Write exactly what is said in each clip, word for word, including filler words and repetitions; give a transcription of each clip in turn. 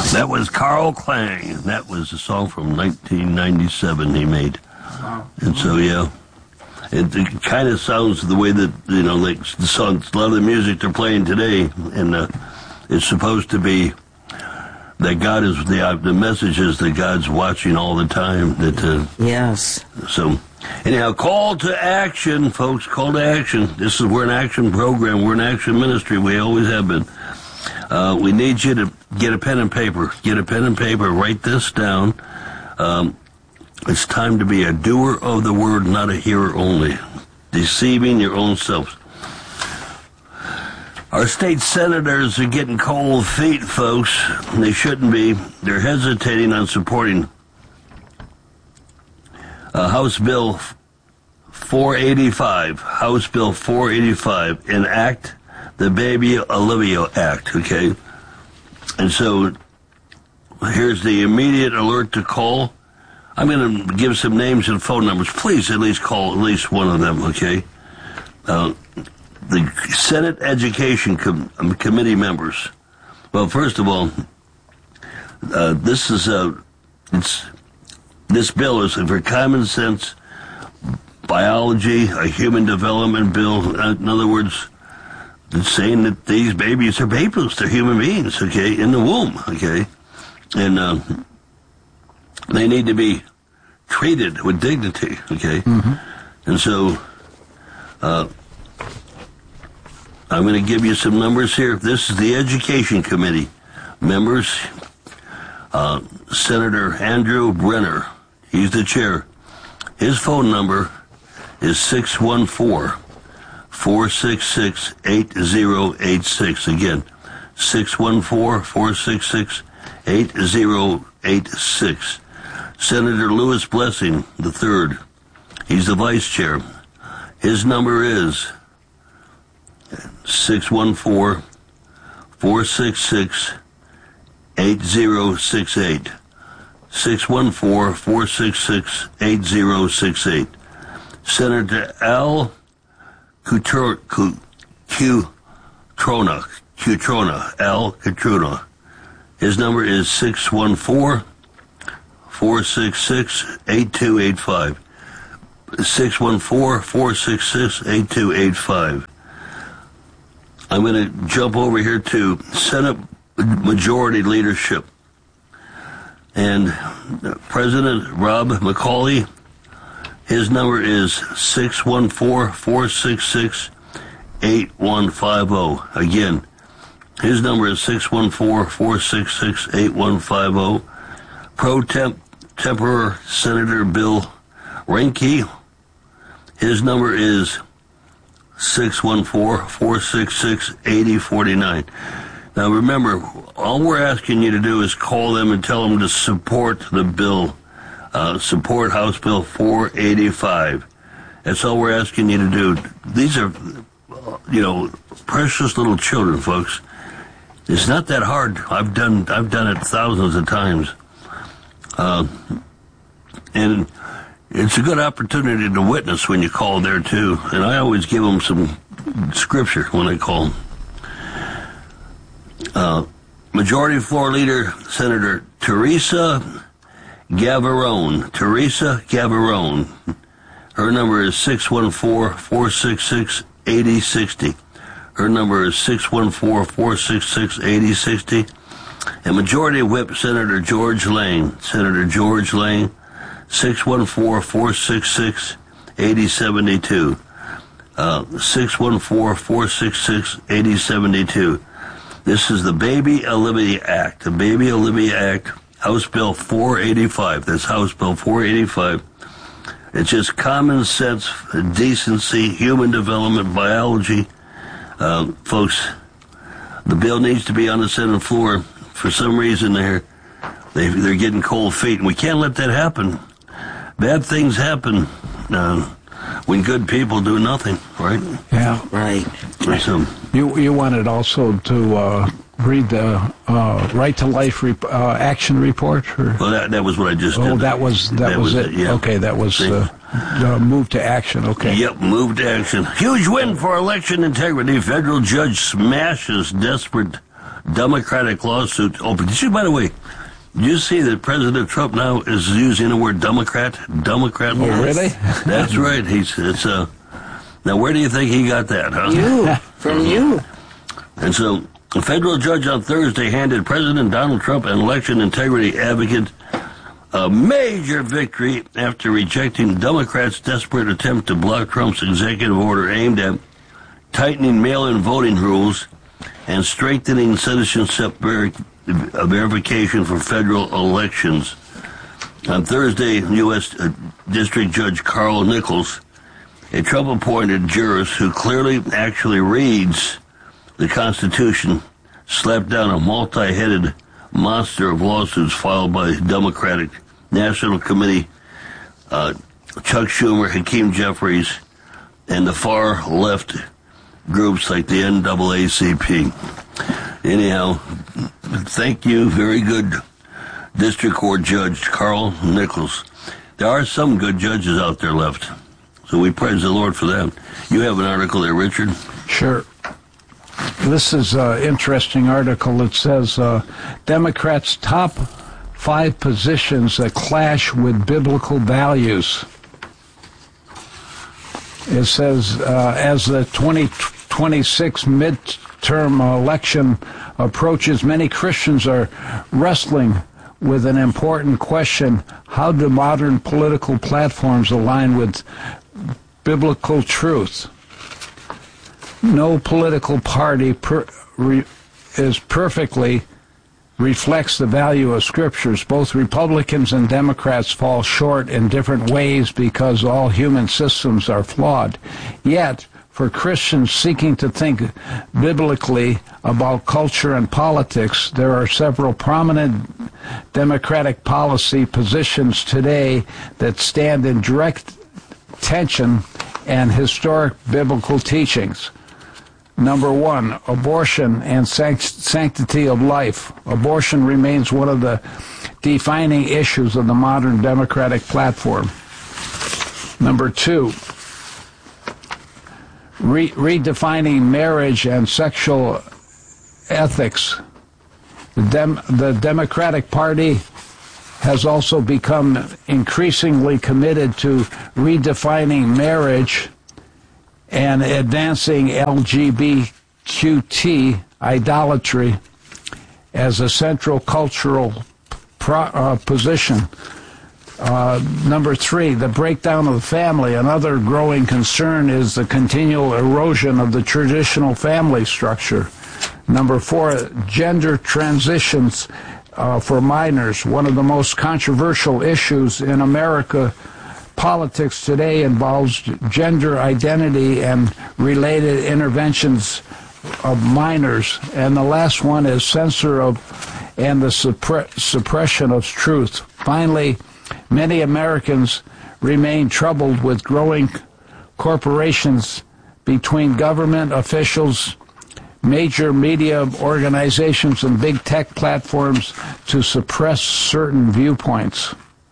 That was Carl Klang. That was a song from nineteen ninety-seven he made. Wow. And so, yeah, it, it kind of sounds the way that, you know, like the songs, a lot of the music they're playing today, and uh, it's supposed to be that God is, the uh, the message is that God's watching all the time. That uh, Yes. So, anyhow, call to action, folks, call to action. This is, we're an action program, we're an action ministry, we always have been. Uh, we need you to get a pen and paper. Get a pen and paper. Write this down. Um, it's time to be a doer of the word, not a hearer only. Deceiving your own selves. Our state senators are getting cold feet, folks. They shouldn't be. They're hesitating on supporting uh, House Bill four eighty-five. House Bill four eighty-five. Enact the Baby Olivia Act, okay? And so here's the immediate alert to call. I'm going to give some names and phone numbers. Please at least call at least one of them, okay? Uh, the Senate Education Com- Committee members. Well, first of all, uh, this is a, it's, this bill is for common sense biology, a human development bill. In other words, it's saying that these babies are babies, they're human beings, okay, in the womb, okay? And uh, they need to be treated with dignity, okay? Mm-hmm. And so uh, I'm going to give you some numbers here. This is the Education Committee members. Uh, Senator Andrew Brenner, he's the chair. His phone number is six one four, four six six, eight zero eight six. Again, six one four, four six six, eight zero eight six. Senator Lewis Blessing the third, he's the vice chair. His number is six one four, four six six, eight zero six eight. six one four, four six six, eight zero six eight. Senator Al Cutrona, Cutrona, Al Cutrona. His number is six one four, four six six, eight two eight five. six one four, four six six, eight two eight five. I'm going to jump over here to Senate Majority Leadership. And President Rob McCauley, his number is six one four, four six six, eight one five zero. Again, his number is six one four, four six six, eight one five zero. Pro temp, Temporary Senator Bill Reinke, his number is six one four, four six six, eight zero four nine. Now remember, all we're asking you to do is call them and tell them to support the bill, uh, support House Bill four eighty-five. That's all we're asking you to do. These are, you know, precious little children, folks. It's not that hard. I've done, I've done it thousands of times. Uh, and it's a good opportunity to witness when you call there too. And I always give them some scripture when I call them. Uh, Majority Floor Leader Senator Teresa Gavarone. Teresa Gavarone. Her number is six one four, four six six, eight zero six zero. Her number is six one four, four six six, eight zero six zero. And Majority Whip Senator George Lane. Senator George Lane, six one four, four six six, eight zero seven two. Uh, six one four, four six six, eight zero seven two. This is the Baby Olivia Act. The Baby Olivia Act, House Bill four eighty-five. That's House Bill four eighty-five. It's just common sense, decency, human development, biology. Uh, folks, the bill needs to be on the Senate floor. For some reason, they're, they, they're getting cold feet, and we can't let that happen. Bad things happen uh, when good people do nothing, right? Yeah. Right. So, You you wanted also to uh, read the uh, Right to Life rep- uh, action report? Or? well, that, that was what I just did. Oh, that was that, That was, was it. it, yeah. Okay, that was uh, uh, move to action. Okay. Yep, move to action. Huge win for election integrity. Federal judge smashes desperate Democratic lawsuit. Oh, but did you, by the way, did you see that President Trump now is using the word Democrat? Democrat. Oh, really? That's right. He's it's uh. Now, where do you think he got that, huh? You from you. And so, a federal judge on Thursday handed President Donald Trump, an election integrity advocate, a major victory after rejecting Democrats' desperate attempt to block Trump's executive order aimed at tightening mail-in voting rules and strengthening citizenship ver- verification for federal elections. On Thursday, U S Uh, District Judge Carl Nichols, a Trump-appointed jurist who clearly actually reads the Constitution, slapped down a multi-headed monster of lawsuits filed by Democratic National Committee, uh, Chuck Schumer, Hakeem Jeffries, and the far-left groups like the N double A C P. Anyhow, thank you. Very good District Court Judge Carl Nichols. There are some good judges out there left, so we praise the Lord for that. You have an article there, Richard? Sure. This is an interesting article. It says uh, Democrats' top five positions that clash with biblical values. It says uh, as the twenty twenty-six midterm election approaches, many Christians are wrestling with an important question: how do modern political platforms align with biblical truth? No political party per, re, is perfectly reflects the value of scriptures. Both Republicans and Democrats fall short in different ways because all human systems are flawed. Yet, for Christians seeking to think biblically about culture and politics, there are several prominent Democratic policy positions today that stand in direct tension and historic biblical teachings. Number one, abortion and sanctity of life. Abortion remains one of the defining issues of the modern Democratic platform. Number two, re- redefining marriage and sexual ethics. The, Dem- the Democratic Party has also become increasingly committed to redefining marriage and advancing L G B T Q idolatry as a central cultural pro, uh, position. Uh, number three, the breakdown of the family. Another growing concern is the continual erosion of the traditional family structure. Number four, gender transitions uh, for minors. One of the most controversial issues in America politics today involves gender identity and related interventions of minors. And the last one is censor of and the suppre- suppression of truth. Finally, many Americans remain troubled with growing corporations between government officials, major media organizations, and big tech platforms to suppress certain viewpoints.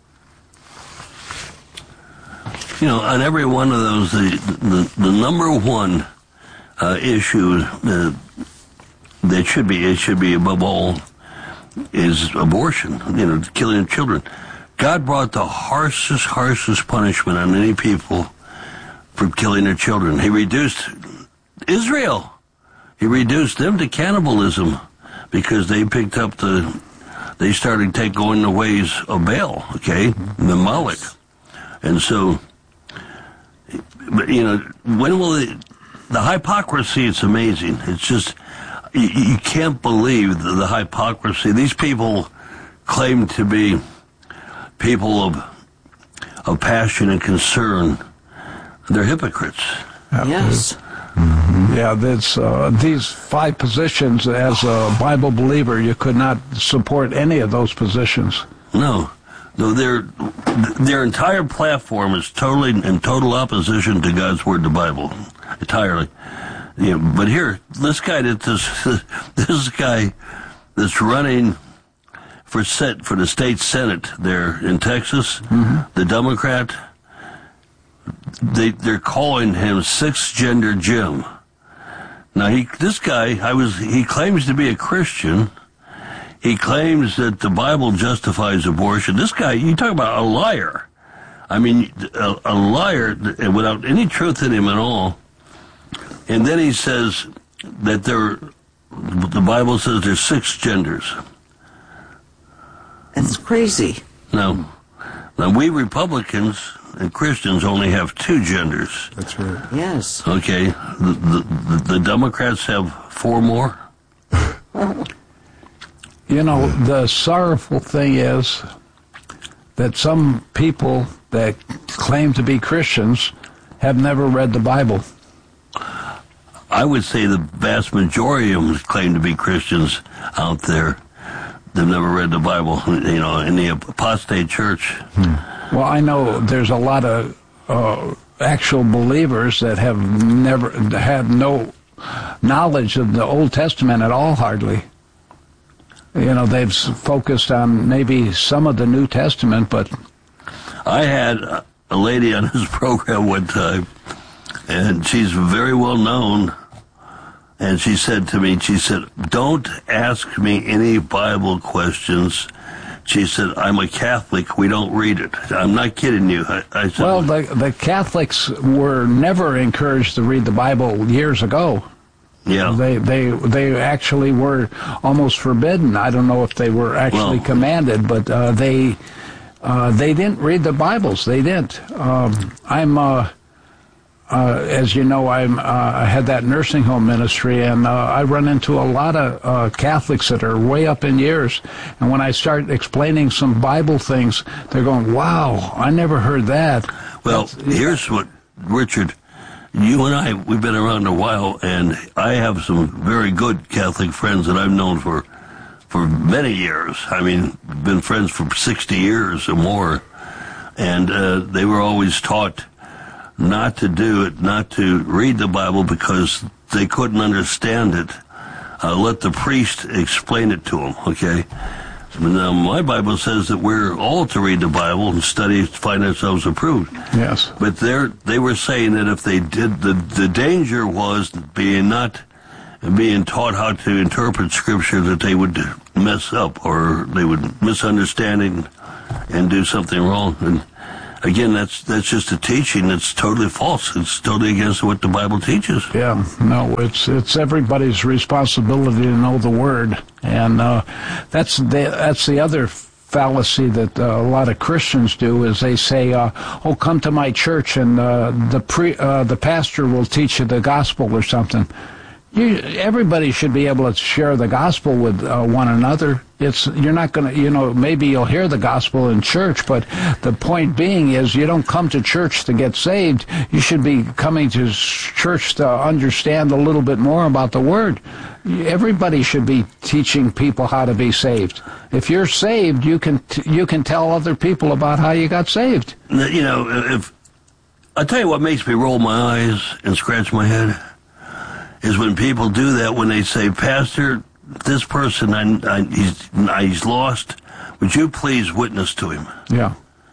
You know, on every one of those, the the, the number one uh, issue uh, that should be it should be above all is abortion. You know, killing of children. God brought the harshest, harshest punishment on any people for killing their children. He reduced Israel. He reduced them to cannibalism because they picked up the. They started take going the ways of Baal. Okay, the Moloch, and so. But, you know, when will it, the hypocrisy, it's amazing. It's just, you, you can't believe the, the hypocrisy. These people claim to be people of, of passion and concern. They're hypocrites. Yes. Mm-hmm. Yeah, that's, uh, these five positions, as a Bible believer, you could not support any of those positions. No. No, their their entire platform is totally in total opposition to God's word, the Bible, entirely. Yeah, but here, this guy, that this this guy that's running for set for the state senate there in Texas, mm-hmm. the Democrat, they they're calling him Six Gender Jim. Now, he, this guy, I was, he claims to be a Christian. He claims that the Bible justifies abortion. This guy, you talk about a liar. I mean, a, a liar without any truth in him at all. And then he says that there, the Bible says there's six genders. That's crazy. Now, now we Republicans and Christians only have two genders. That's right. Yes. Okay, the, the, the Democrats have four more. You know, the sorrowful thing is that some people that claim to be Christians have never read the Bible. I would say the vast majority of them claim to be Christians out there. They've never read the Bible, you know, in the apostate church. Hmm. Well, I know there's a lot of uh, actual believers that have never had no knowledge of the Old Testament at all, hardly. You know, they've focused on maybe some of the New Testament, but... I had a lady on this program one time, and she's very well known, and she said to me, she said, don't ask me any Bible questions. She said, I'm a Catholic, we don't read it. I'm not kidding you. I, I said, well, the, the Catholics were never encouraged to read the Bible years ago. Yeah. They they they actually were almost forbidden. I don't know if they were actually well, commanded, but uh, they uh, they didn't read the Bibles. They didn't. Um, I'm, uh, uh, as you know, I'm uh, I had that nursing home ministry, and uh, I run into a lot of uh, Catholics that are way up in years. And when I start explaining some Bible things, they're going, "Wow, I never heard that." Well, That's, here's what, Richard. You and I, we've been around a while, and I have some very good Catholic friends that I've known for for many years. I mean, been friends for sixty years or more, and uh, they were always taught not to do it, not to read the Bible because they couldn't understand it. Uh, let the priest explain it to them, okay? Now, my Bible says that we're all to read the Bible and study to find ourselves approved. Yes. But they're, they were saying that if they did, the, the danger was being not being taught how to interpret Scripture, that they would mess up or they would misunderstand it and do something wrong. And again, that's that's just a teaching that's totally false. It's totally against what the Bible teaches. Yeah, no, it's it's everybody's responsibility to know the Word, and uh, that's the that's the other fallacy that uh, a lot of Christians do is they say, uh, "Oh, come to my church, and uh, the pre uh, the pastor will teach you the gospel or something." You, everybody should be able to share the gospel with uh, one another. It's you're not going to, you know, maybe you'll hear the gospel in church, but the point being is you don't come to church to get saved. You should be coming to church to understand a little bit more about the Word. Everybody should be teaching people how to be saved. If you're saved, you can t- you can tell other people about how you got saved. You know, if I tell you what makes me roll my eyes and scratch my head is when people do that, when they say, Pastor, this person, I, I, he's, he's lost. Would you please witness to him? Yeah.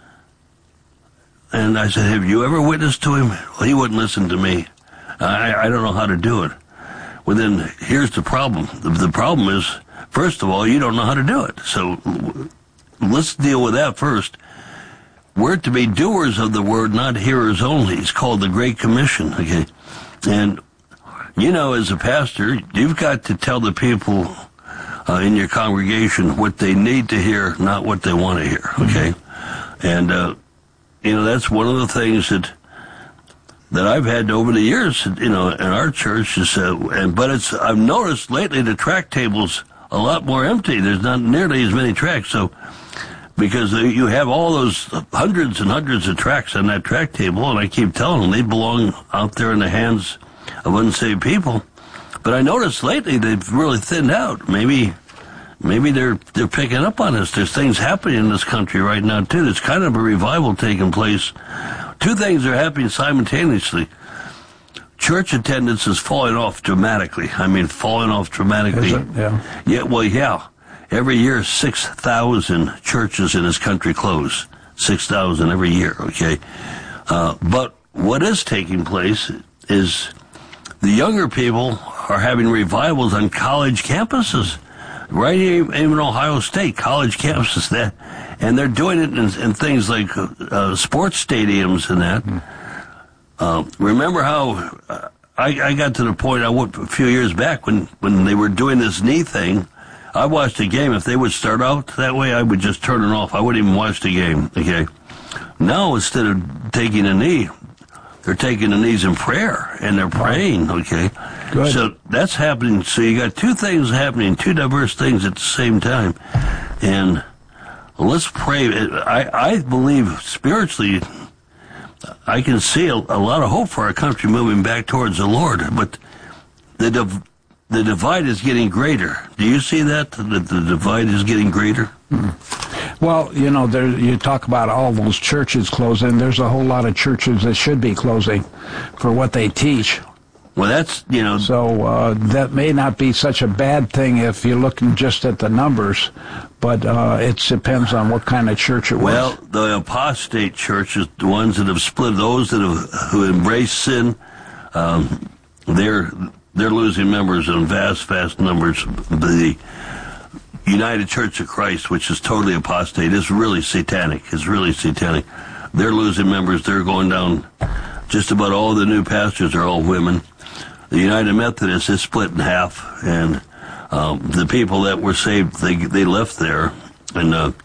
And I said, have you ever witnessed to him? Well, he wouldn't listen to me. I, I don't know how to do it. Well, then, here's the problem. The, the problem is, first of all, you don't know how to do it. So let's deal with that first. We're to be doers of the word, not hearers only. It's called the Great Commission, okay? And you know, as a pastor, you've got to tell the people uh, in your congregation what they need to hear, not what they want to hear, okay? Mm-hmm. And, uh, you know, that's one of the things that that I've had over the years, you know, in our church. Is, uh, and But it's I've noticed lately the tract table's a lot more empty. There's not nearly as many tracts, so because you have all those hundreds and hundreds of tracts on that tract table, and I keep telling them they belong out there in the hands of unsaved people. But I noticed lately they've really thinned out. Maybe maybe they're they're picking up on this. There's things happening in this country right now, too. There's kind of a revival taking place. Two things are happening simultaneously. Church attendance is falling off dramatically. I mean, falling off dramatically. Is it? Yeah. Yeah, well, yeah. Every year, six thousand churches in this country close. six thousand every year, okay? Uh, but what is taking place is the younger people are having revivals on college campuses, right here, even Ohio State college campuses. That, and they're doing it in, in things like uh, sports stadiums and that. Uh, remember how uh, I, I got to the point I went a few years back when, when they were doing this knee thing. I watched a game. If they would start out that way, I would just turn it off. I wouldn't even watch the game. Okay. Now, instead of taking a knee, they're taking the knees in prayer, and they're praying. Okay. Good. So that's happening. So you got two things happening, two diverse things at the same time, and let's pray. I I believe spiritually, I can see a, a lot of hope for our country moving back towards the Lord, but the div- the divide is getting greater. Do you see that? That the divide is getting greater? Mm-hmm. Well, you know, there, you talk about all those churches closing. There's a whole lot of churches that should be closing for what they teach. Well, that's, you know... So uh, that may not be such a bad thing if you're looking just at the numbers, but uh, it depends on what kind of church it was. Well, the apostate churches, the ones that have split, those that have who embrace sin, um, they're they're losing members in vast, vast numbers. The United Church of Christ, which is totally apostate, is really satanic. It's really satanic. They're losing members. They're going down. Just about all the new pastors are all women. The United Methodist is split in half, and um, the people that were saved, they they left there, and uh,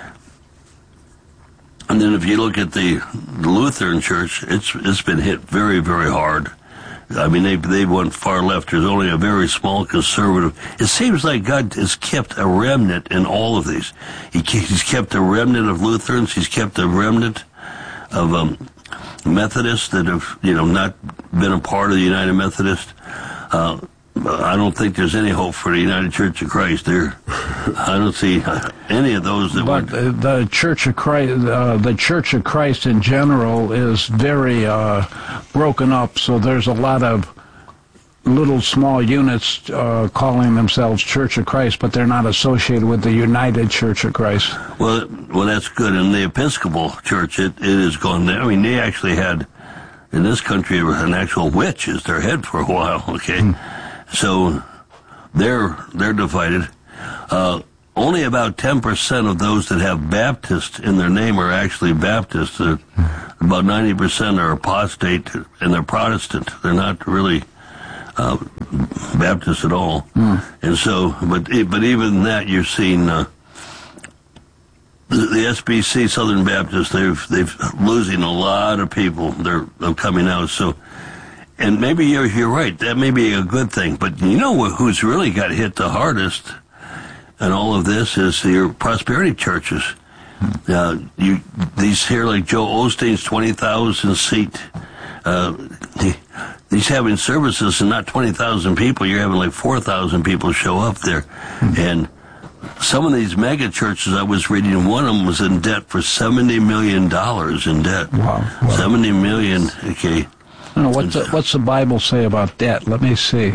and then if you look at the, the Lutheran Church, it's it's been hit very, very hard. I mean, they they went far left. There's only a very small conservative. It seems like God has kept a remnant in all of these. He he's kept a remnant of Lutherans. He's kept a remnant of um. Methodists that have, you know, not been a part of the United Methodist. Uh, I don't think there's any hope for the United Church of Christ there. I don't see any of those that but would... the Church of Christ, uh, the Church of Christ in general is very uh, broken up. So there's a lot of little small units uh, calling themselves Church of Christ, but they're not associated with the United Church of Christ. Well, well, that's good. In the Episcopal Church, it, it has gone there. I mean, they actually had, in this country, an actual witch as their head for a while, okay? Mm. So they're they're divided. Uh, only about ten percent of those that have Baptist in their name are actually Baptist. Uh, about ninety percent are apostate, and they're Protestant. They're not really... Uh, Baptist at all, mm. and so, but but even that you're seeing uh, the, the S B C Southern Baptist. They've they've losing a lot of people. They're, they're coming out. So, and maybe you're you're right. That may be a good thing. But you know who's really got hit the hardest in all of this is your prosperity churches. Mm. Uh, you these here like Joe Osteen's twenty thousand seat. Uh, he, he's having services and not twenty thousand people. You're having like four thousand people show up there. Mm-hmm. And some of these mega churches I was reading, one of them was in debt for seventy million dollars in debt. Wow. wow. seventy million dollars, okay. I don't know, what's, the, what's the Bible say about debt? Let me see.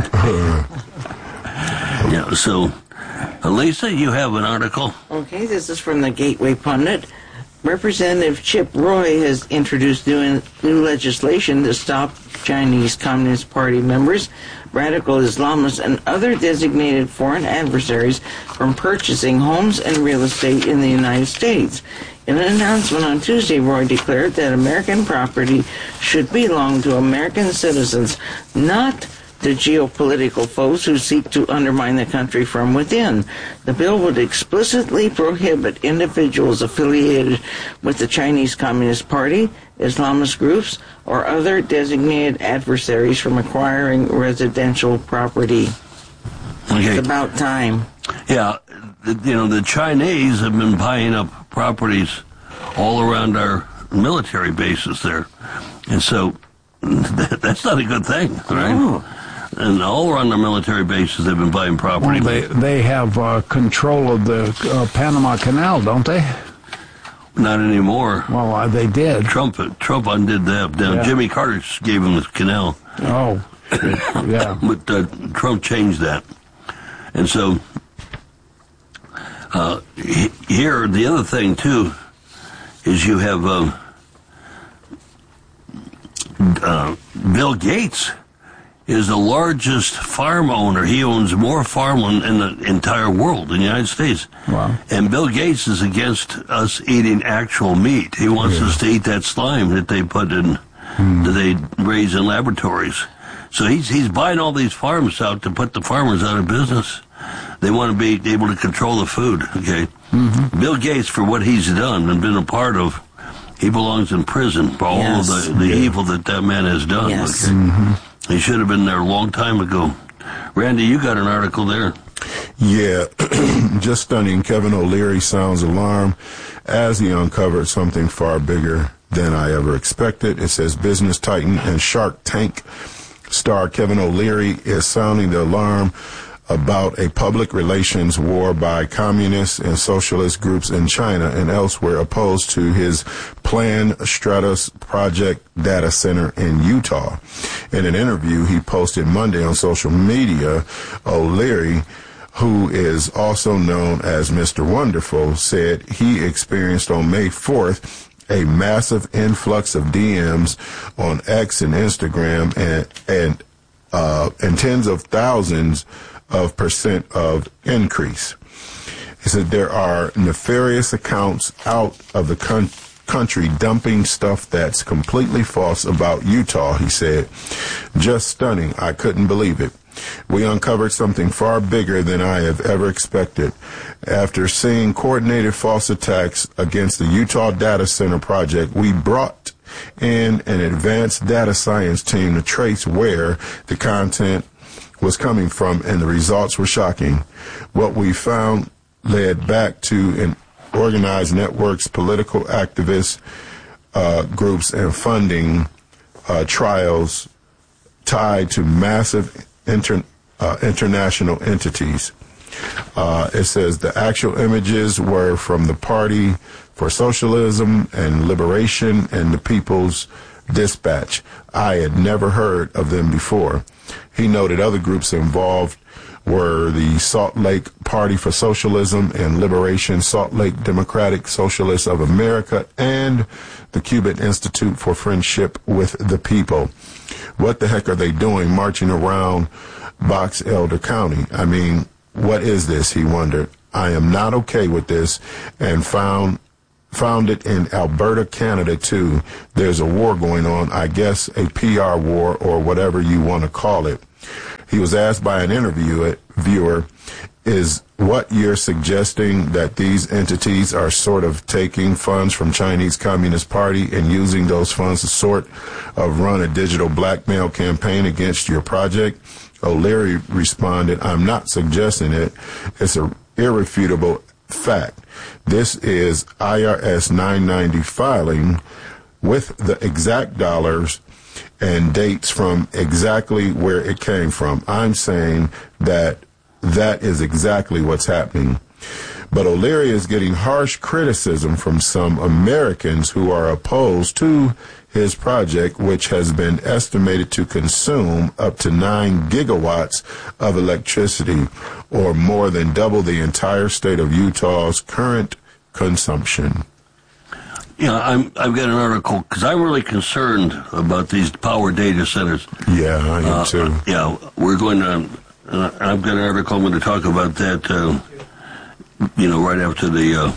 Yeah, so, uh, Lisa, you have an article? Okay, this is from the Gateway Pundit. Representative Chip Roy has introduced new, new legislation to stop Chinese Communist Party members, radical Islamists, and other designated foreign adversaries from purchasing homes and real estate in the United States. In an announcement on Tuesday, Roy declared that American property should belong to American citizens, not to geopolitical foes who seek to undermine the country from within. The bill would explicitly prohibit individuals affiliated with the Chinese Communist Party, Islamist groups, or other designated adversaries from acquiring residential property. Okay. It's about time. Yeah, the, you know, the Chinese have been buying up properties all around our military bases there. And so that, that's not a good thing, right? Oh. And all around our military bases, they've been buying property. Well, they, they have uh, control of the uh, Panama Canal, don't they? Not anymore. Well, uh, they did. Trump Trump undid that. Now, Yeah. Jimmy Carter gave him the canal. Oh, yeah. But uh, Trump changed that. And so, uh, he- here, the other thing, too, is you have uh, uh, Bill Gates is the largest farm owner. He owns more farmland in the entire world, in the United States. Wow. And Bill Gates is against us eating actual meat. He wants yeah. us to eat that slime that they put in, hmm. that they raise in laboratories. So he's he's buying all these farms out to put the farmers out of business. They want to be able to control the food, okay? Mm-hmm. Bill Gates, for what he's done and been a part of, he belongs in prison for all yes. of the, the yeah. evil that that man has done. Yes. Okay? Mm-hmm. He should have been there a long time ago. Randy, you got an article there. Yeah, just stunning. Kevin O'Leary sounds alarm as he uncovered something far bigger than I ever expected. It says business titan and Shark Tank star Kevin O'Leary is sounding the alarm about a public relations war by communist and socialist groups in China and elsewhere opposed to his planned Stratos Project data center in Utah. In an interview he posted Monday on social media, O'Leary, who is also known as Mister Wonderful, said he experienced on May fourth a massive influx of D Ms on X and Instagram and and uh, and tens of thousands of percent of increase. He said there are nefarious accounts out of the con- country dumping stuff that's completely false about Utah, he said. Just stunning. I couldn't believe it. We uncovered something far bigger than I have ever expected. After seeing coordinated false attacks against the Utah Data Center project, we brought in an advanced data science team to trace where the content was coming from, and the results were shocking. What we found led back to an organized networks, political activists, uh, groups, and funding uh, trials tied to massive inter, uh, international entities. Uh, it says the actual images were from the Party for Socialism and Liberation and the People's Dispatch. I had never heard of them before. He noted other groups involved were the Salt Lake Party for Socialism and Liberation, Salt Lake Democratic Socialists of America, and the Cuban Institute for Friendship with the People. What the heck are they doing marching around Box Elder County? I mean, what is this, he wondered. I am not okay with this, and found found it in Alberta, Canada, too. There's a war going on, I guess a P R war or whatever you want to call it. He was asked by an interviewer, viewer, is what you're suggesting that these entities are sort of taking funds from Chinese Communist Party and using those funds to sort of run a digital blackmail campaign against your project? O'Leary responded, I'm not suggesting it. It's an irrefutable fact. This is I R S nine ninety filing with the exact dollars and dates from exactly where it came from. I'm saying that that is exactly what's happening. But O'Leary is getting harsh criticism from some Americans who are opposed to his project, which has been estimated to consume up to nine gigawatts of electricity, or more than double the entire state of Utah's current consumption. Yeah, I'm, I've got an article, because I'm really concerned about these power data centers. Yeah, I am uh, too. Yeah, we're going to, uh, I've got an article, I'm going to talk about that, uh, you know, right after the uh,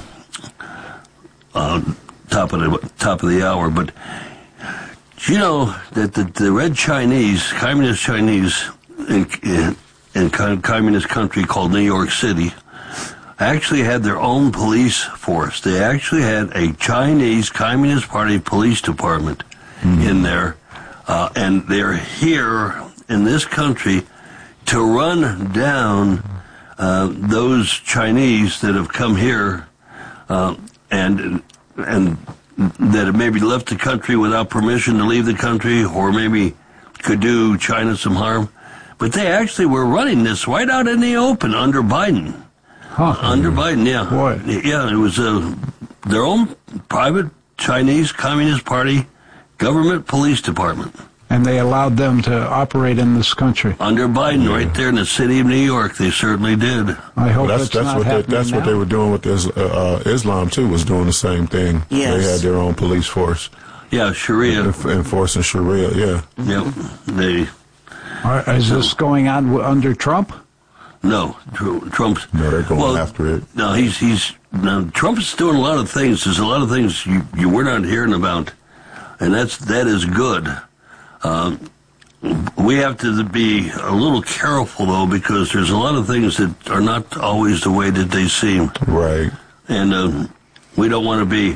uh, top of the top of the hour. But do you know that the, the Red Chinese, Communist Chinese, in, in, in a communist country called New York City, actually had their own police force. They actually had a Chinese Communist Party police department mm-hmm. in there, uh, and they're here in this country to run down uh, those Chinese that have come here uh, and and that have maybe left the country without permission to leave the country, or maybe could do China some harm. But they actually were running this right out in the open under Biden. Huh. Under Biden, yeah. Boy. Yeah, it was uh, their own private Chinese Communist Party government police department. And they allowed them to operate in this country. Under Biden, yeah. Right there in the city of New York, they certainly did. I hope well, that's, it's that's not what happening they, That's now. what they were doing with this, uh, uh, Islam, too, was doing the same thing. Yes. They had their own police force. Yeah, Sharia. Enforcing Sharia, yeah. Yep. They, Uh, is So- this going on w- under Trump? No, Tr- Trump's. No, they're going well, after it. No, he's he's. No, Trump's doing a lot of things. There's a lot of things you, you were not hearing about, and that's that is good. Um, we have to be a little careful though, because there's a lot of things that are not always the way that they seem, Right. and uh, we don't want to be.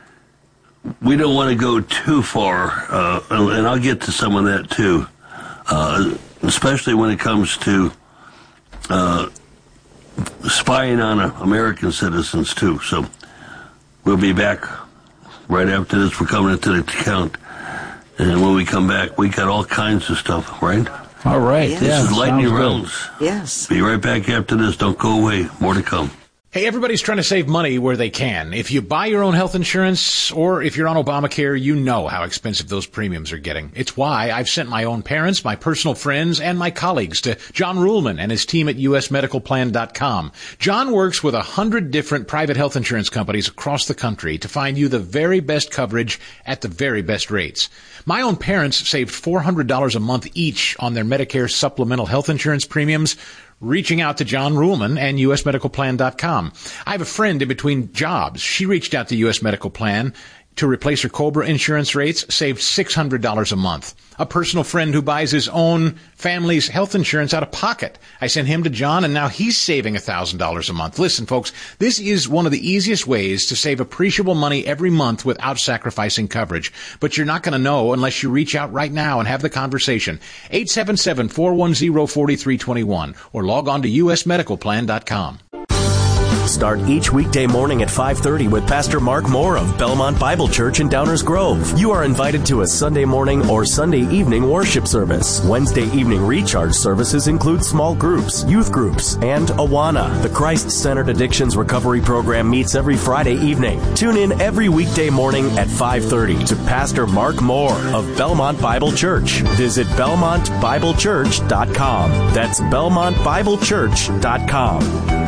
We don't want to go too far, uh, and I'll get to some of that too, uh, especially when it comes to. Uh, spying on uh, American citizens, too. So we'll be back right after this. We're coming into the count. And when we come back, we got all kinds of stuff, right? All right. Yes. This Yeah, is Lightning sounds good. Rounds. Yes. Be right back after this. Don't go away. More to come. Hey, everybody's trying to save money where they can. If you buy your own health insurance or if you're on Obamacare, you know how expensive those premiums are getting. It's why I've sent my own parents, my personal friends, and my colleagues to John Ruhlman and his team at U S medical plan dot com. John works with a hundred different private health insurance companies across the country to find you the very best coverage at the very best rates. My own parents saved four hundred dollars a month each on their Medicare supplemental health insurance premiums, reaching out to John Ruhlman and U S medical plan dot com. I have a friend in between jobs. She reached out to U S Medical Plan to replace her COBRA insurance rates, saved six hundred dollars a month. A personal friend who buys his own family's health insurance out of pocket. I sent him to John, and now he's saving one thousand dollars a month. Listen, folks, this is one of the easiest ways to save appreciable money every month without sacrificing coverage. But you're not going to know unless you reach out right now and have the conversation. eight seven seven, four one zero, four three two one or log on to U S medical plan dot com. Start each weekday morning at five thirty with Pastor Mark Moore of Belmont Bible Church in Downers Grove. You are invited to a Sunday morning or Sunday evening worship service. Wednesday evening recharge services include small groups, youth groups, and Awana. The Christ-Centered Addictions Recovery Program meets every Friday evening. Tune in every weekday morning at five thirty to Pastor Mark Moore of Belmont Bible Church. Visit belmont bible church dot com. That's belmont bible church dot com.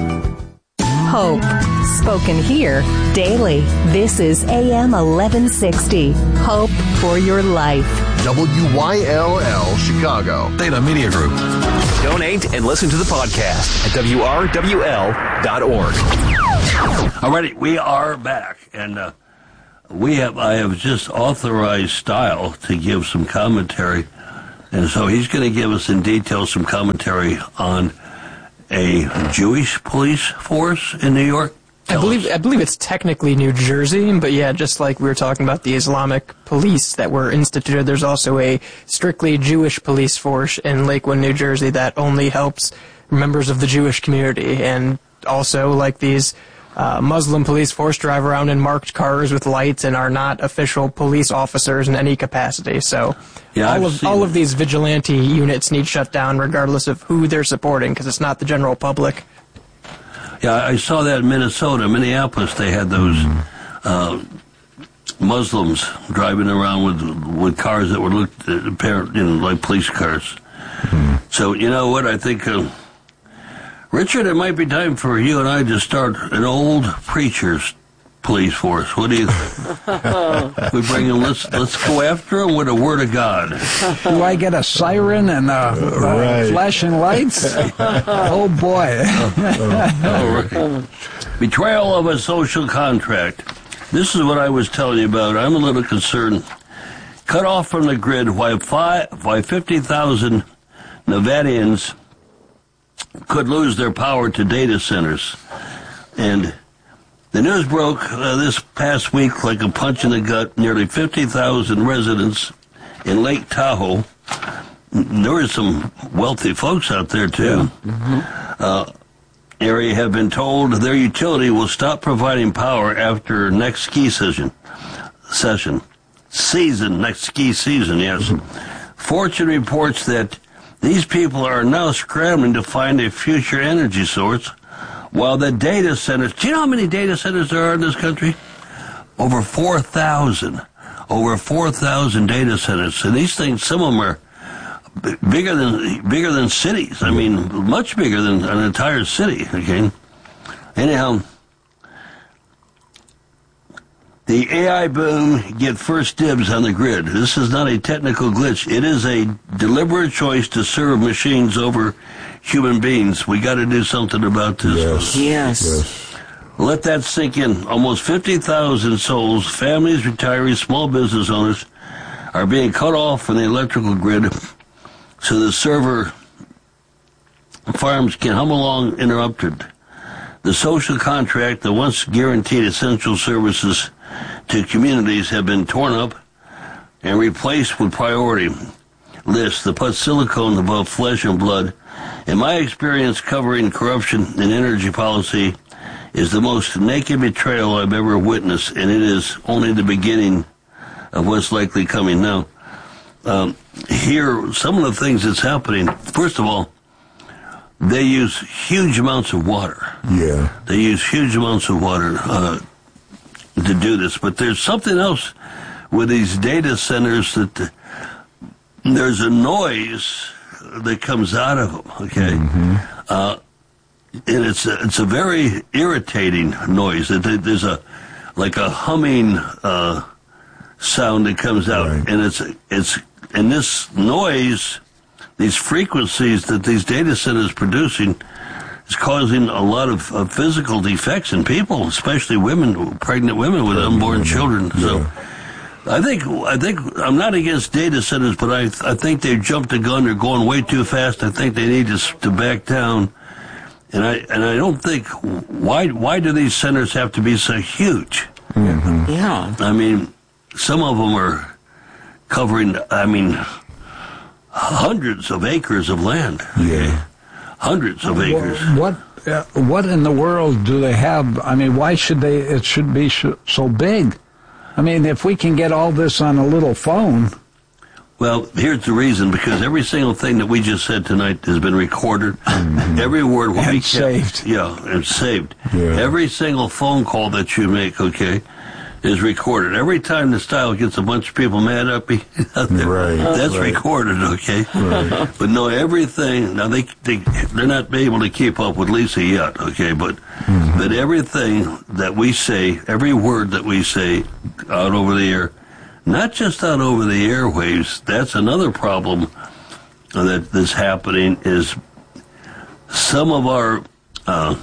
Hope. Spoken here daily. This is A M eleven sixty. Hope for your life. W Y L L Chicago. Theta Media Group. Donate and listen to the podcast at W R W L dot org. All righty, we are back. And uh, we have, I have just authorized Style to give some commentary. And so he's going to give us in detail some commentary on a Jewish police force in New York? I believe I believe it's technically New Jersey, but yeah, just like we were talking about the Islamic police that were instituted, there's also a strictly Jewish police force in Lakewood, New Jersey that only helps members of the Jewish community, and also like these uh, Muslim police force drive around in marked cars with lights and are not official police officers in any capacity. So Yeah, all I've of seen all it. of these vigilante units need shut down regardless of who they're supporting, because it's not the general public. Yeah, I saw that in Minnesota, Minneapolis. They had those uh, Muslims driving around with with cars that were looked uh, apparent, you know, like police cars. Mm-hmm. So you know what? I think, uh, Richard, it might be time for you and I to start an old preacher's police force. What do you think? We bring them. Let's let's go after them with a word of God. Do I get a siren and uh, uh, Right. flashing lights? Oh, boy. Oh, right. Betrayal of a social contract. This is what I was telling you about. I'm a little concerned. Cut off from the grid, why five, why fifty thousand Nevadians could lose their power to data centers. And the news broke uh, this past week like a punch in the gut. Nearly fifty thousand residents in Lake Tahoe. There were some wealthy folks out there, too. Mm-hmm. Uh, area have been told their utility will stop providing power after next ski season. Session. Season, next ski season, yes. Fortune reports that these people are now scrambling to find a future energy source, while the data centers, do you know how many data centers there are in this country? Over four thousand. Over four thousand data centers. And these things, some of them are b- bigger than bigger than cities. I mean, much bigger than an entire city, okay? Anyhow, the The A I boom get first dibs on the grid. This is not a technical glitch. It is a deliberate choice to serve machines over human beings. We got to do something about this. Yes. Yes. Yes. Let that sink in. Almost fifty thousand souls, families, retirees, small business owners, are being cut off from the electrical grid so the server farms can hum along uninterrupted. The social contract that once guaranteed essential services to communities have been torn up and replaced with priority lists that put silicone above flesh and blood. In my experience, covering corruption and energy policy is the most naked betrayal I've ever witnessed, and it is only the beginning of what's likely coming now. Um, here, some of the things that's happening, first of all, they use huge amounts of water. Yeah. They use huge amounts of water uh, to do this. But there's something else with these data centers that the, there's a noise that comes out of them, okay? Mm-hmm. Uh, and it's a, it's a very irritating noise. There's a, like a humming uh, sound that comes out. Right. And it's, it's, and this noise, these frequencies that these data centers producing is causing a lot of, of physical defects in people, especially women, pregnant women with unborn women. children. Yeah. So I think I think I'm not against data centers, but I I think they've jumped the gun. They're going way too fast. I think they need to to back down. And I and I don't think why why do these centers have to be so huge? Mm-hmm. Yeah. I mean, some of them are covering. I mean. Hundreds of acres of land. Yeah. Hundreds of acres. What uh, what in the world do they have? I mean, why should they? It should be sh- so big. I mean, if we can get all this on a little phone. Well, here's the reason, because every single thing that we just said tonight has been recorded. Mm-hmm. Every word will and be kept. saved. Yeah, it's saved. Yeah. Every single phone call that you make, okay, is recorded. Every time the style gets a bunch of people mad at me, Right, that's right. recorded, okay? Right. But no, everything, now they, they, they're not able to keep up with Lisa yet, okay? But, mm-hmm. but everything that we say, every word that we say out over the air, not just out over the airwaves, that's another problem that is happening, is some of our uh,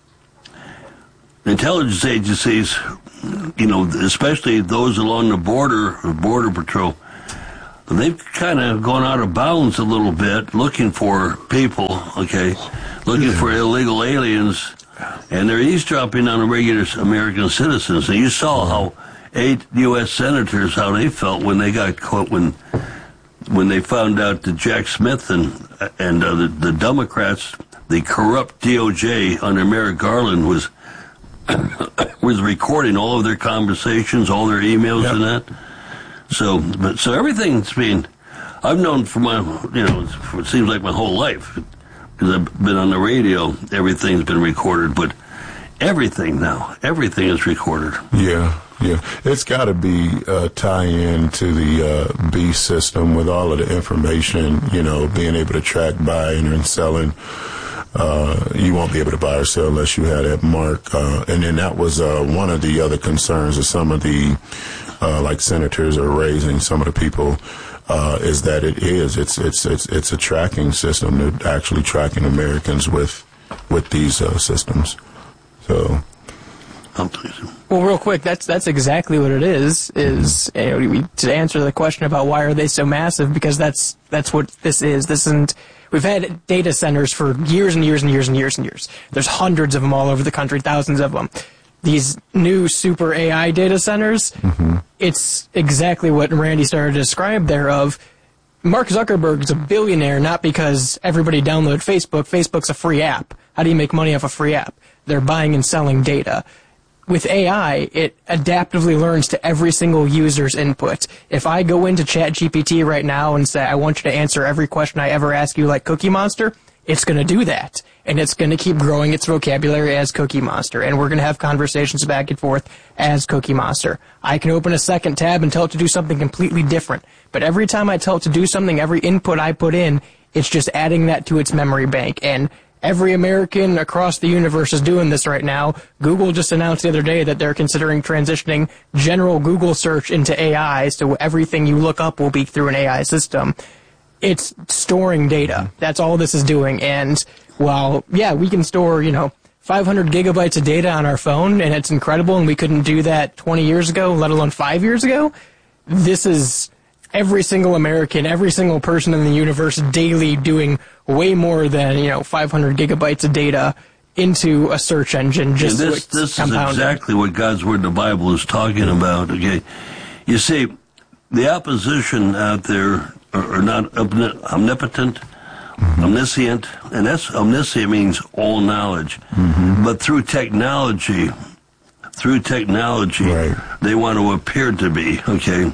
intelligence agencies, you know, especially those along the border, border patrol, they've kind of gone out of bounds a little bit, looking for people, okay, looking for illegal aliens, and they're eavesdropping on regular American citizens. And you saw how eight U S senators, how they felt when they got caught, when when they found out that Jack Smith and and uh, the, the Democrats, the corrupt D O J under Merrick Garland was was recording all of their conversations, all their emails yep. and that. So, but so everything's being, I've known for my, you know, it seems like my whole life, because I've been on the radio, everything's been recorded, but everything now, everything is recorded. Yeah, yeah. It's got to be uh, tie in to the uh, B system with all of the information, you know, being able to track buying and selling. Uh, you won't be able to buy or sell unless you have that mark. Uh, and then that was uh, one of the other concerns of some of the, uh, like senators are raising, some of the people, uh, is that it is. It's it's it's it's a tracking system. They're actually tracking Americans with with these uh, systems. So. Well, real quick, that's that's exactly what it is. Is you know, we, to answer the question about why are they so massive? Because that's that's what this is. This isn't. We've had data centers for years and years and years and years and years. There's hundreds of them all over the country, thousands of them. These new super A I data centers, mm-hmm. it's exactly what Randy started to describe there of Mark Zuckerberg's a billionaire not because everybody download Facebook. Facebook's a free app. How do you make money off a free app? They're buying and selling data. With A I, it adaptively learns to every single user's input. If I go into ChatGPT right now and say, I want you to answer every question I ever ask you like Cookie Monster, it's going to do that. And it's going to keep growing its vocabulary as Cookie Monster. And we're going to have conversations back and forth as Cookie Monster. I can open a second tab and tell it to do something completely different. But every time I tell it to do something, every input I put in, it's just adding that to its memory bank. And every American across the universe is doing this right now. Google just announced the other day that they're considering transitioning general Google search into A I, so everything you look up will be through an A I system. It's storing data. That's all this is doing. And while, yeah, we can store, you know, five hundred gigabytes of data on our phone, and it's incredible, and we couldn't do that twenty years ago, let alone five years ago, this is every single American, every single person in the universe daily doing way more than, you know, five hundred gigabytes of data into a search engine. Just yeah, this this is exactly what God's Word in the Bible is talking about. Okay, you see, the opposition out there are, are not omnipotent, mm-hmm. omniscient, and that's omniscient means all knowledge. Mm-hmm. But through technology, through technology, right. they want to appear to be. Okay.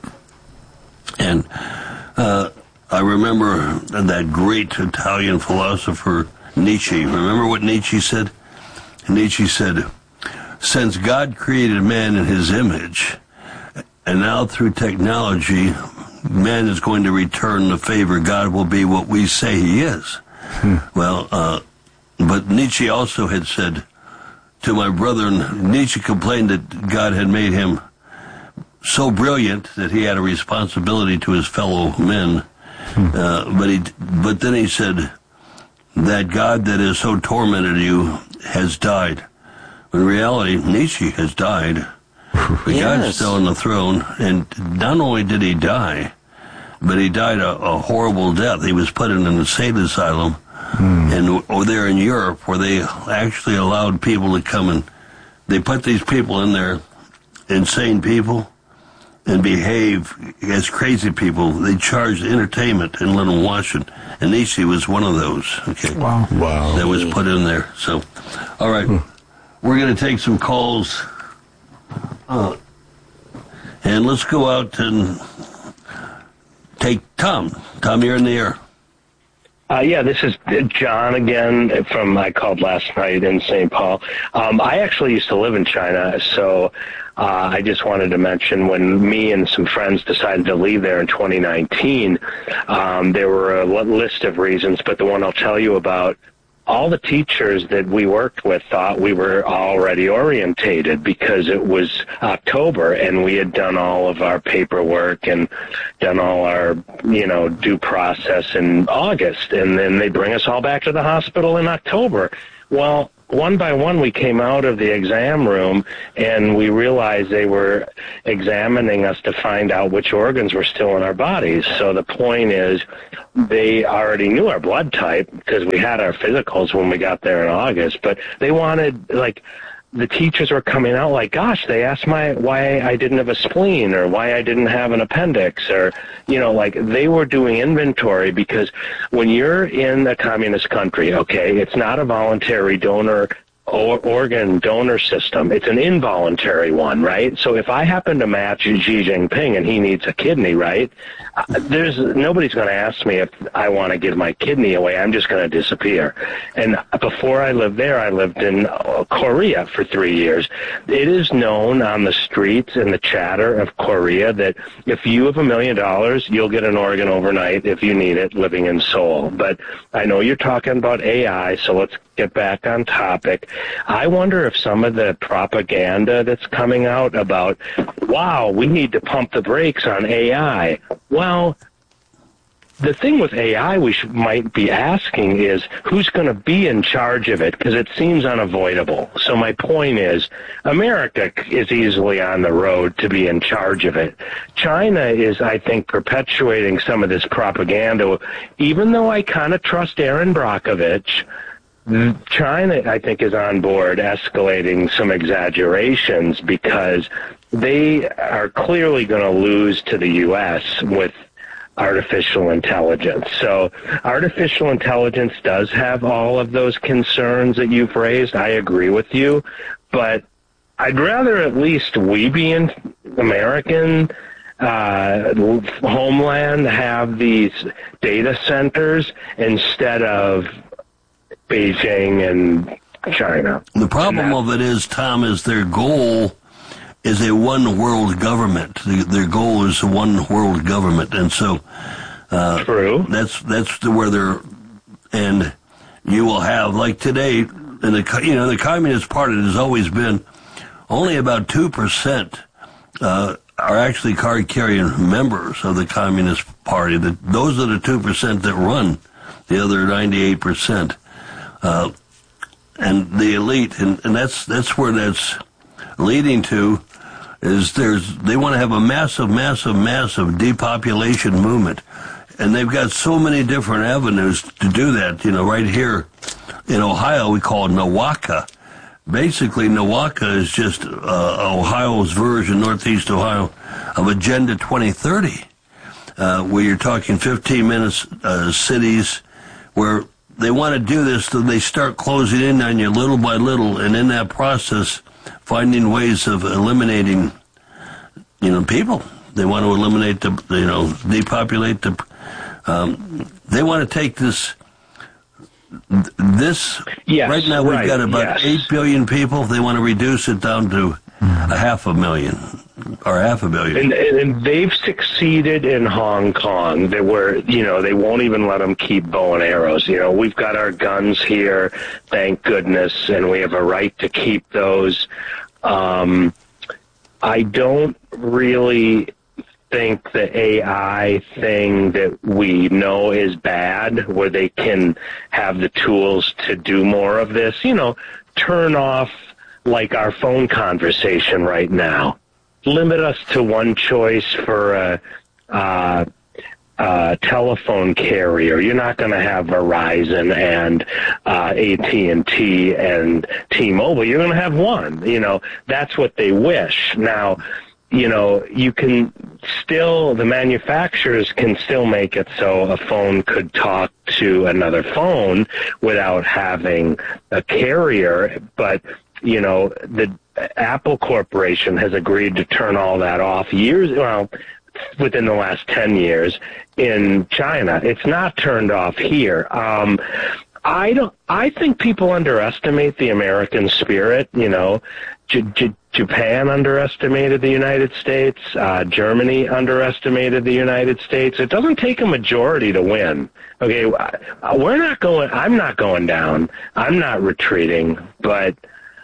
And uh, I remember that great Italian philosopher Nietzsche. Remember what Nietzsche said? Nietzsche said, since God created man in his image, and now through technology, man is going to return the favor. God will be what we say he is. Hmm. Well, uh, but Nietzsche also had said to my brother, Nietzsche complained that God had made him so brilliant that he had a responsibility to his fellow men. Hmm. Uh, but he, but then he said that God that has so tormented you has died. In reality, Nietzsche has died. But yes. God's still on the throne, and not only did he die, but he died a, a horrible death. He was put in an insane asylum, hmm. and over there in Europe, where they actually allowed people to come and they put these people in there, insane people, and behave as crazy people. They charged entertainment and let them watch it. And Nietzsche was one of those. Okay. Wow. Wow. That was put in there. So, all right. Hmm. We're going to take some calls. Uh, and let's go out and take Tom. Tom, you're in the air. Uh, yeah, this is John again from, I called last night in Saint Paul. Um, I actually used to live in China, so uh, I just wanted to mention when me and some friends decided to leave there in twenty nineteen, um, there were a list of reasons, but the one I'll tell you about, all the teachers that we worked with thought we were already orientated because it was October and we had done all of our paperwork and done all our, you know, due process in August. And then they bring us all back to the hospital in October. Well, one by one, we came out of the exam room and we realized they were examining us to find out which organs were still in our bodies. So the point is, they already knew our blood type because we had our physicals when we got there in August, but they wanted, like, the teachers were coming out like, gosh, they asked my why I didn't have a spleen or why I didn't have an appendix, or, you know, like they were doing inventory, because when you're in a communist country, okay, it's not a voluntary donor or organ donor system. It's an involuntary one, right? So if I happen to match Xi Jinping and he needs a kidney, right, uh, there's nobody's going to ask me if I want to give my kidney away. I'm just going to disappear. And before I lived there, I lived in uh, Korea for three years. It is known on the streets and the chatter of Korea that if you have a million dollars, you'll get an organ overnight if you need it, living in Seoul. But I know you're talking about A I, so let's get back on topic. I wonder if some of the propaganda that's coming out about, wow, we need to pump the brakes on A I. Well, the thing with A I we should, might be asking is, who's going to be in charge of it? Because it seems unavoidable. So my point is, America is easily on the road to be in charge of it. China is, I think, perpetuating some of this propaganda. Even though I kind of trust Aaron Brockovich, China, I think, is on board escalating some exaggerations because they are clearly going to lose to the U S with artificial intelligence. So artificial intelligence does have all of those concerns that you've raised. I agree with you, but I'd rather at least we be in American uh, homeland have these data centers instead of Beijing and China. The problem of it is, Tom, is their goal is a one world government. Their goal is a one world government, and so uh, true. That's that's the, where they're, and you will have, like today, in the, you know, the Communist Party has always been only about two percent uh, are actually card-carrying members of the Communist Party. The, those are the two percent that run the other ninety-eight percent. Uh, and the elite, and, and that's that's where that's leading to, is there's they want to have a massive, massive, massive depopulation movement. And they've got so many different avenues to do that. You know, right here in Ohio, we call it NOWACA. Basically, NOWACA is just uh, Ohio's version, Northeast Ohio, of Agenda twenty thirty, uh, where you're talking fifteen minutes uh, cities, where they want to do this, so they start closing in on you little by little, and in that process, finding ways of eliminating, you know, people. They want to eliminate the, you know, depopulate the. Um, they want to take this. This yes, right now we've right, got about yes. eight billion people. They want to reduce it down to a half a million or half a billion. And, and they've succeeded in Hong Kong. They were, you know, they won't even let them keep bow and arrows. You know, we've got our guns here, thank goodness, and we have a right to keep those. Um, I don't really think the A I thing that we know is bad, where they can have the tools to do more of this, you know, turn off like our phone conversation right now. Limit us to one choice for a, a, a telephone carrier. You're not going to have Verizon and uh, A T and T and T-Mobile. You're going to have one. You know, that's what they wish. Now, you know, you can still, the manufacturers can still make it so a phone could talk to another phone without having a carrier, but, you know, the Apple Corporation has agreed to turn all that off years, well, within the last ten years in China. It's not turned off here. Um, I don't, I think people underestimate the American spirit, you know. J- J- Japan underestimated the United States. Uh, Germany underestimated the United States. It doesn't take a majority to win. Okay, we're not going, I'm not going down. I'm not retreating, but,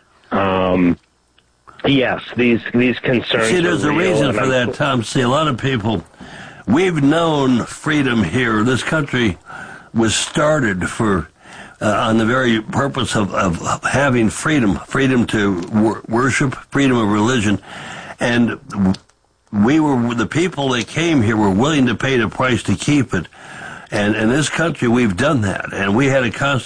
um, yes, these, these concerns See, there's are a real, reason for I'm, that, Tom. See, a lot of people, we've known freedom here. This country was started for, Uh, on the very purpose of, of having freedom, freedom to wor- worship, freedom of religion. And we were, the people that came here were willing to pay the price to keep it. And in this country, we've done that. And we had a constitution